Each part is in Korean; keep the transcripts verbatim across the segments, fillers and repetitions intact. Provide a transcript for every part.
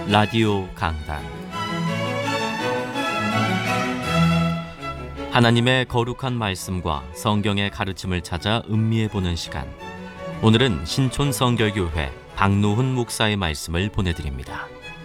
라디오 강단, 하나님의 거룩한 말씀과 성경의 가르침을 찾아 음미해보는 시간. 오늘은 신촌성결교회 박노훈 목사의 말씀을 보내드립니다.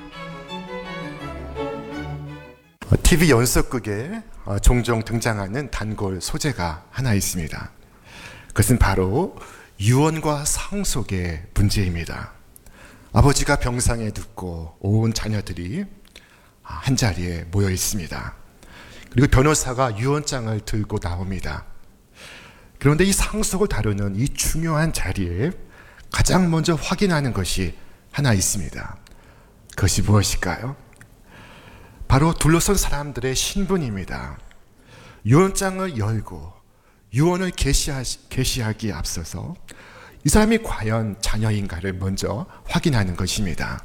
티비 연속극에 종종 등장하는 단골 소재가 하나 있습니다. 그것은 바로 유언과 상속의 문제입니다. 아버지가 병상에 눕고 온 자녀들이 한자리에 모여 있습니다. 그리고 변호사가 유언장을 들고 나옵니다. 그런데 이 상속을 다루는 이 중요한 자리에 가장 먼저 확인하는 것이 하나 있습니다. 그것이 무엇일까요? 바로 둘러선 사람들의 신분입니다. 유언장을 열고 유언을 게시하기에 앞서서 이 사람이 과연 자녀인가를 먼저 확인하는 것입니다.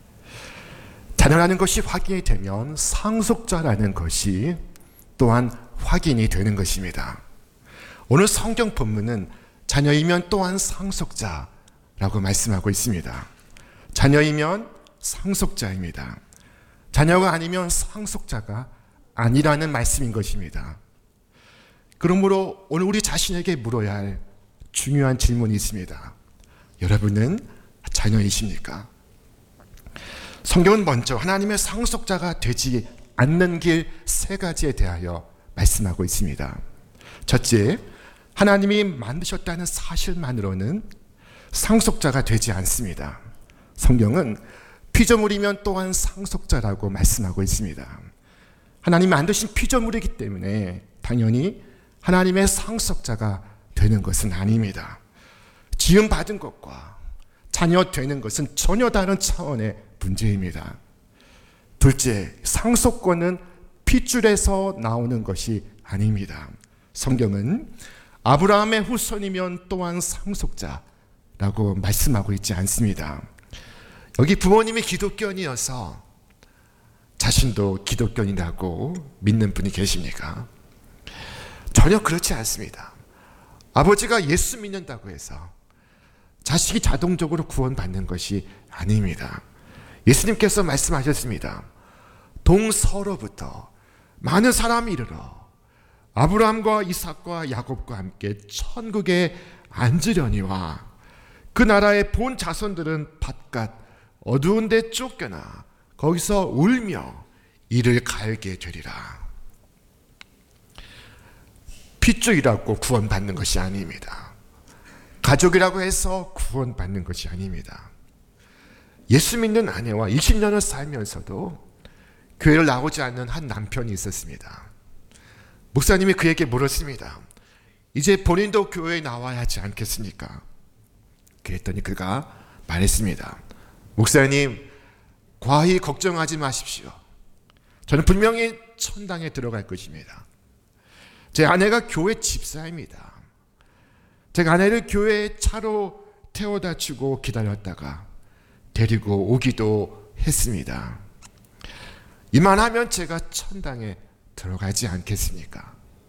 자녀라는 것이 확인이 되면 상속자라는 것이 또한 확인이 되는 것입니다. 오늘 성경 본문은 자녀이면 또한 상속자라고 말씀하고 있습니다. 자녀이면 상속자입니다. 자녀가 아니면 상속자가 아니라는 말씀인 것입니다. 그러므로 오늘 우리 자신에게 물어야 할 중요한 질문이 있습니다. 여러분은 자녀이십니까? 성경은 먼저 하나님의 상속자가 되지 않는 길 세 가지에 대하여 말씀하고 있습니다. 첫째, 하나님이 만드셨다는 사실만으로는 상속자가 되지 않습니다. 성경은 피조물이면 또한 상속자라고 말씀하고 있습니다. 하나님이 만드신 피조물이기 때문에 당연히 하나님의 상속자가 되는 것은 아닙니다. 지음받은 것과 자녀 되는 것은 전혀 다른 차원의 문제입니다. 둘째, 상속권은 핏줄에서 나오는 것이 아닙니다. 성경은 아브라함의 후손이면 또한 상속자라고 말씀하고 있지 않습니다. 여기 부모님이 기독교인이어서 자신도 기독교인이라고 믿는 분이 계십니까? 전혀 그렇지 않습니다. 아버지가 예수 믿는다고 해서 자식이 자동적으로 구원받는 것이 아닙니다. 예수님께서 말씀하셨습니다. 동서로부터 많은 사람이 이르러 아브라함과 이삭과 야곱과 함께 천국에 앉으려니와 그 나라의 본 자손들은 바깥 어두운 데 쫓겨나 거기서 울며 이를 갈게 되리라. 핏줄이라고 구원받는 것이 아닙니다. 가족이라고 해서 구원받는 것이 아닙니다. 예수 믿는 아내와 이십 년을 살면서도 교회를 나오지 않는 한 남편이 있었습니다. 목사님이 그에게 물었습니다. 이제 본인도 교회에 나와야 하지 않겠습니까? 그랬더니 그가 말했습니다. 목사님, 과히 걱정하지 마십시오. 저는 분명히 천당에 들어갈 것입니다. 제 아내가 교회 집사입니다. 제가 아내를 교회에 차로 태워다 주고 기다렸다가 데리고 오기도 했습니다. 이만하면 제가 천당에 들어가지 않겠습니까?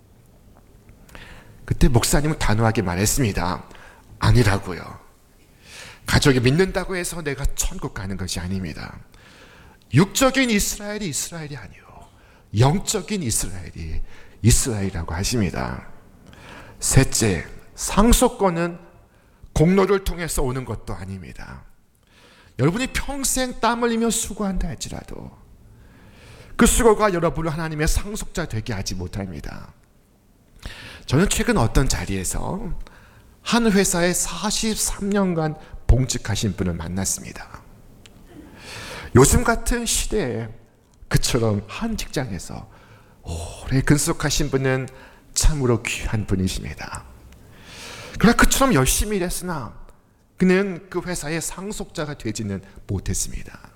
그때 목사님은 단호하게 말했습니다. 아니라고요. 가족이 믿는다고 해서 내가 천국 가는 것이 아닙니다. 육적인 이스라엘이 이스라엘이 아니요, 영적인 이스라엘이 이스라엘이라고 하십니다. 셋째, 상속권은 공로를 통해서 오는 것도 아닙니다. 여러분이 평생 땀 흘리며 수고한다 할지라도 그 수고가 여러분을 하나님의 상속자 되게 하지 못합니다. 저는 최근 어떤 자리에서 한 회사에 사십삼 년간 봉직하신 분을 만났습니다. 요즘 같은 시대에 그처럼 한 직장에서 오래 근속하신 분은 참으로 귀한 분이십니다. 그러나 그처럼 열심히 일했으나 그는 그 회사의 상속자가 되지는 못했습니다.